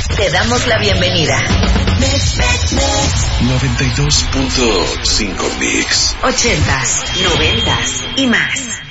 Te damos la bienvenida. 92.5 Mix. 80s, 90s y más.